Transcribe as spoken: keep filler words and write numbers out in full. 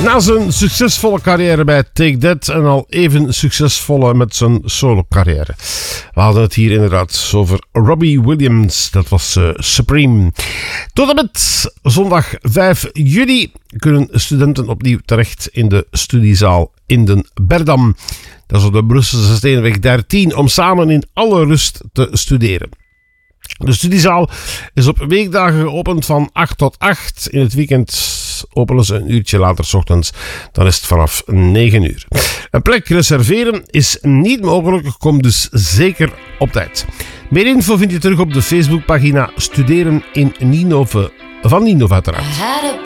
Na zijn succesvolle carrière bij Take That en al even succesvolle met zijn solo-carrière. We hadden het hier inderdaad over Robbie Williams. Dat was uh, Supreme. Tot en met zondag vijf juli kunnen studenten opnieuw terecht in de studiezaal in den Berdam. Dat is op de Brusselse Steenweg dertien om samen in alle rust te studeren. De studiezaal is op weekdagen geopend van acht tot acht. In het weekend openen ze een uurtje later 's ochtends. Dan is het vanaf negen uur. Een plek reserveren is niet mogelijk. Kom dus zeker op tijd. Meer info vind je terug op de Facebookpagina Studeren in Ninove van Ninove uiteraard.